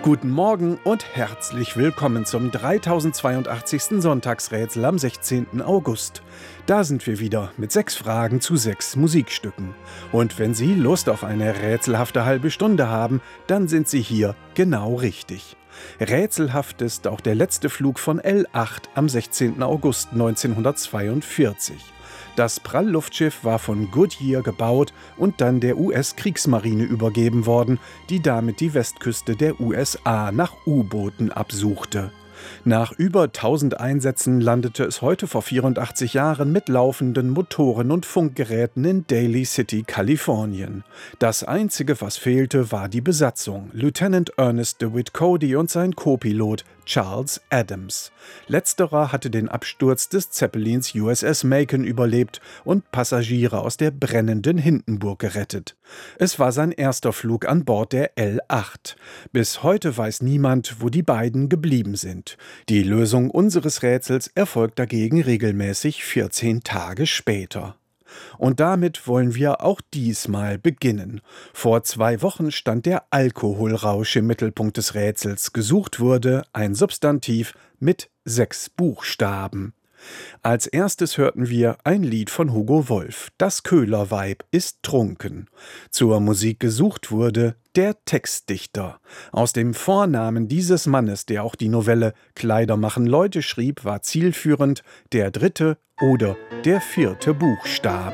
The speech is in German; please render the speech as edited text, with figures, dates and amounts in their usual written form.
Guten Morgen und herzlich willkommen zum 3082. Sonntagsrätsel am 16. August. Da sind wir wieder mit 6 Fragen zu 6 Musikstücken. Und wenn Sie Lust auf eine rätselhafte halbe Stunde haben, dann sind Sie hier genau richtig. Rätselhaft ist auch der letzte Flug von L8 am 16. August 1942. Das Prallluftschiff war von Goodyear gebaut und dann der US-Kriegsmarine übergeben worden, die damit die Westküste der USA nach U-Booten absuchte. Nach über 1000 Einsätzen landete es heute vor 84 Jahren mit laufenden Motoren und Funkgeräten in Daly City, Kalifornien. Das Einzige, was fehlte, war die Besatzung: Lieutenant Ernest DeWitt Cody und sein Co-Pilot Charles Adams. Letzterer hatte den Absturz des Zeppelins USS Macon überlebt und Passagiere aus der brennenden Hindenburg gerettet. Es war sein erster Flug an Bord der L8. Bis heute weiß niemand, wo die beiden geblieben sind. Die Lösung unseres Rätsels erfolgt dagegen regelmäßig 14 Tage später. Und damit wollen wir auch diesmal beginnen. Vor 2 Wochen stand der Alkoholrausch im Mittelpunkt des Rätsels. Gesucht wurde ein Substantiv mit 6 Buchstaben. Als erstes hörten wir ein Lied von Hugo Wolf. Das Köhlerweib ist trunken. Zur Musik gesucht wurde der Textdichter. Aus dem Vornamen dieses Mannes, der auch die Novelle Kleider machen Leute schrieb, war zielführend der 3. oder der 4. Buchstabe.